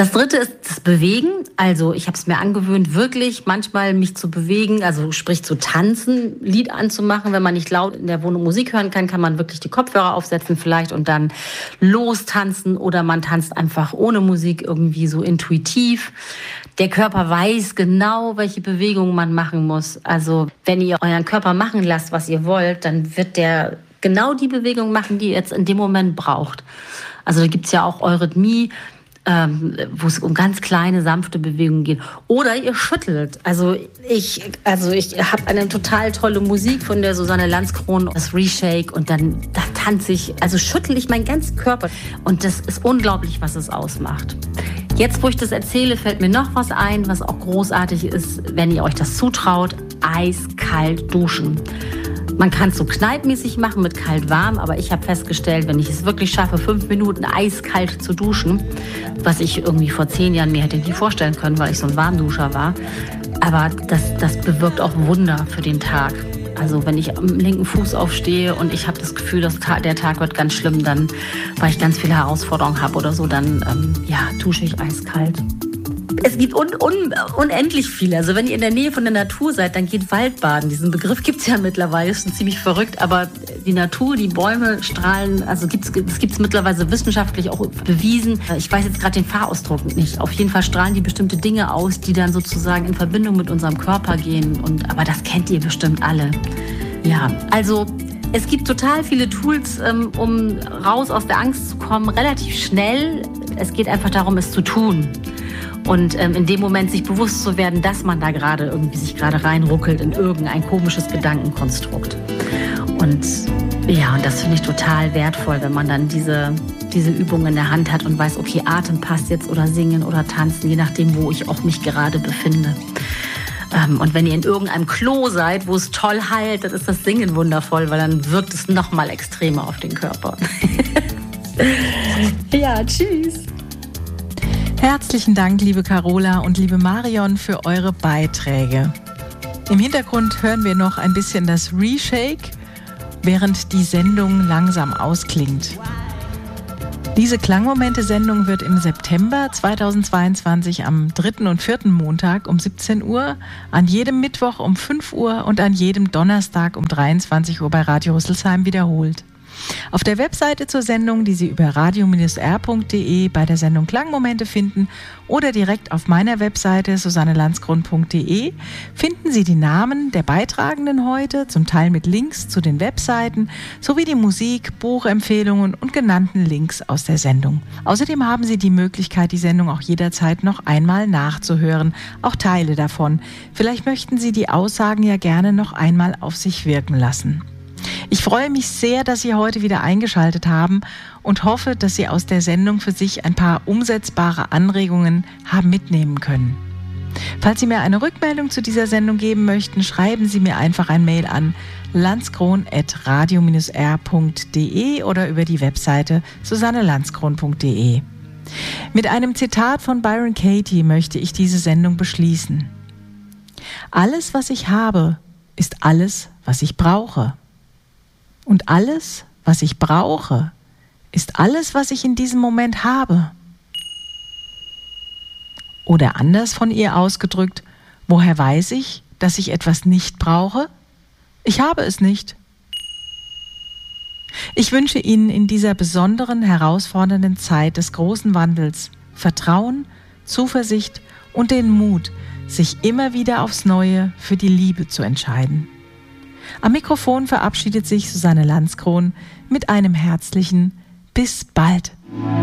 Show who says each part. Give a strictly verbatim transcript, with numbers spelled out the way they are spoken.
Speaker 1: Das dritte ist das Bewegen. Also ich habe es mir angewöhnt, wirklich manchmal mich zu bewegen, also sprich zu tanzen, Lied anzumachen. Wenn man nicht laut in der Wohnung Musik hören kann, kann man wirklich die Kopfhörer aufsetzen vielleicht und dann lostanzen oder man tanzt einfach ohne Musik irgendwie so intuitiv. Der Körper weiß genau, welche Bewegungen man machen muss. Also wenn ihr euren Körper machen lasst, was ihr wollt, dann wird der genau die Bewegung machen, die ihr jetzt in dem Moment braucht. Also da gibt's ja auch Eurythmie, Ähm, wo es um ganz kleine, sanfte Bewegungen geht. Oder ihr schüttelt. Also ich, also ich habe eine total tolle Musik von der Susanne Landskron, das Reshake, und dann da tanze ich, also schüttel ich meinen ganzen Körper. Und das ist unglaublich, was es ausmacht. Jetzt, wo ich das erzähle, fällt mir noch was ein, was auch großartig ist, wenn ihr euch das zutraut: eiskalt duschen. Man kann es so kneippmäßig machen mit kalt-warm, aber ich habe festgestellt, wenn ich es wirklich schaffe, fünf Minuten eiskalt zu duschen, was ich irgendwie vor zehn Jahren mir hätte nie vorstellen können, weil ich so ein Warmduscher war, aber das, das bewirkt auch Wunder für den Tag. Also wenn ich am linken Fuß aufstehe und ich habe das Gefühl, dass der Tag wird ganz schlimm, dann, weil ich ganz viele Herausforderungen habe oder so, dann ähm, ja, dusche ich eiskalt. Es gibt un, un, unendlich viele. Also wenn ihr in der Nähe von der Natur seid, dann geht Waldbaden. Diesen Begriff gibt es ja mittlerweile, ist schon ziemlich verrückt. Aber die Natur, die Bäume strahlen, also gibt's, das gibt es mittlerweile wissenschaftlich auch bewiesen. Ich weiß jetzt gerade den Fachausdruck nicht. Auf jeden Fall strahlen die bestimmte Dinge aus, die dann sozusagen in Verbindung mit unserem Körper gehen. Und, aber das kennt ihr bestimmt alle. Ja, also es gibt total viele Tools, um raus aus der Angst zu kommen, relativ schnell. Es geht einfach darum, es zu tun. Und ähm, in dem Moment sich bewusst zu werden, dass man da gerade irgendwie sich gerade reinruckelt in irgendein komisches Gedankenkonstrukt. Und ja, und das finde ich total wertvoll, wenn man dann diese, diese Übung in der Hand hat und weiß, okay, Atem passt jetzt oder singen oder tanzen, je nachdem, wo ich auch mich gerade befinde. Ähm, und wenn ihr in irgendeinem Klo seid, wo es toll heilt, dann ist das Singen wundervoll, weil dann wirkt es noch mal extremer auf den Körper. Ja, tschüss.
Speaker 2: Herzlichen Dank, liebe Carola und liebe Marion, für eure Beiträge. Im Hintergrund hören wir noch ein bisschen das Reshake, während die Sendung langsam ausklingt. Diese Klangmomente-Sendung wird im September zweitausendzweiundzwanzig am dritten und vierten Montag um siebzehn Uhr, an jedem Mittwoch um fünf Uhr und an jedem Donnerstag um dreiundzwanzig Uhr bei Radio Rüsselsheim wiederholt. Auf der Webseite zur Sendung, die Sie über radio r punkt de bei der Sendung Klangmomente finden, oder direkt auf meiner Webseite susanne landskron punkt de, finden Sie die Namen der Beitragenden heute, zum Teil mit Links zu den Webseiten, sowie die Musik, Buchempfehlungen und genannten Links aus der Sendung. Außerdem haben Sie die Möglichkeit, die Sendung auch jederzeit noch einmal nachzuhören, auch Teile davon. Vielleicht möchten Sie die Aussagen ja gerne noch einmal auf sich wirken lassen. Ich freue mich sehr, dass Sie heute wieder eingeschaltet haben und hoffe, dass Sie aus der Sendung für sich ein paar umsetzbare Anregungen haben mitnehmen können. Falls Sie mir eine Rückmeldung zu dieser Sendung geben möchten, schreiben Sie mir einfach ein Mail an landskron at radio r punkt de oder über die Webseite susanne landskron punkt de. Mit einem Zitat von Byron Katie möchte ich diese Sendung beschließen. Alles, was ich habe, ist alles, was ich brauche. Und alles, was ich brauche, ist alles, was ich in diesem Moment habe. Oder anders von ihr ausgedrückt, woher weiß ich, dass ich etwas nicht brauche? Ich habe es nicht. Ich wünsche Ihnen in dieser besonderen, herausfordernden Zeit des großen Wandels Vertrauen, Zuversicht und den Mut, sich immer wieder aufs Neue für die Liebe zu entscheiden. Am Mikrofon verabschiedet sich Susanne Landskron mit einem herzlichen Bis bald.